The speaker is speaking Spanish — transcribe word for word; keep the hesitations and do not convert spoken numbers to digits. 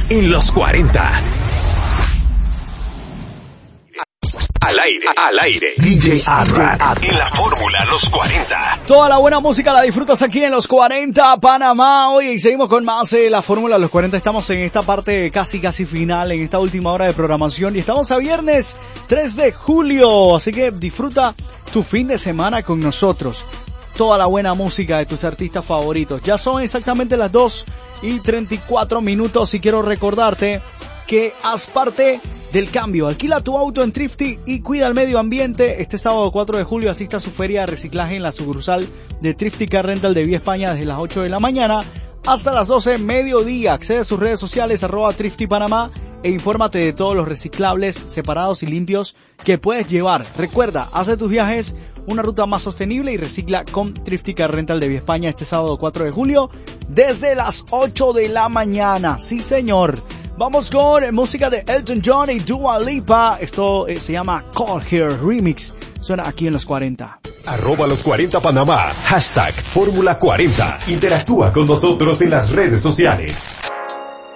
en los cuarenta. Al aire, al aire. D J Adrak en la fórmula Los cuarenta. Toda la buena música la disfrutas aquí en Los cuarenta, Panamá. Oye, y seguimos con más de la fórmula Los cuarenta. Estamos en esta parte casi, casi final, en esta última hora de programación. Y estamos a viernes tres de julio. Así que disfruta tu fin de semana con nosotros. Toda la buena música de tus artistas favoritos. Ya son exactamente las dos y treinta y cuatro minutos y quiero recordarte que haz parte del cambio. Alquila tu auto en Thrifty y cuida el medio ambiente. Este sábado cuatro de julio asista a su feria de reciclaje en la sucursal de Thrifty Car Rental de Vía España desde las ocho de la mañana hasta las doce mediodía. Accede a sus redes sociales arroba Thrifty Panamá e infórmate de todos los reciclables separados y limpios que puedes llevar. Recuerda, haz de tus viajes una ruta más sostenible y recicla con Thrifty Car Rental de Vía España este sábado cuatro de julio desde las ocho de la mañana. Sí, señor. Vamos con música de Elton John y Dua Lipa. Esto eh, se llama Call Here Remix. Suena aquí en Los cuarenta. Arroba Los cuarenta Panamá. Hashtag Fórmula cuarenta. Interactúa con nosotros en las redes sociales.